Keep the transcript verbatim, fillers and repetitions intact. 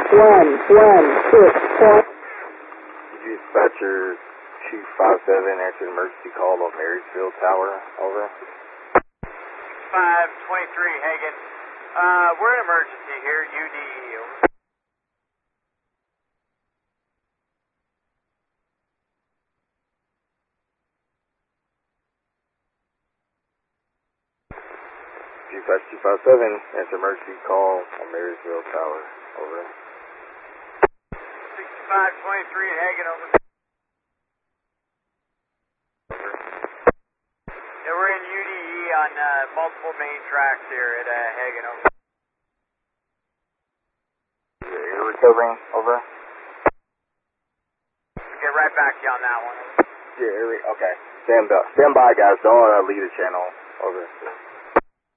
one, one, six, point. Did you dispatcher two five seven answer an emergency call on Marysville Tower? Over. five twenty-three, Hagen. Uh, we're in emergency here, U D E. Over. Dispatch two five seven, answer emergency call on Marysville Tower. Over. sixty-five twenty-three, Hagen, over. Yeah, we're in U D E on uh, multiple main tracks here at uh, Hagen, over. You're recovering, over. Get right back to you on that one. Yeah, okay. Stand by, stand by guys. Don't uh, leave the channel. Over.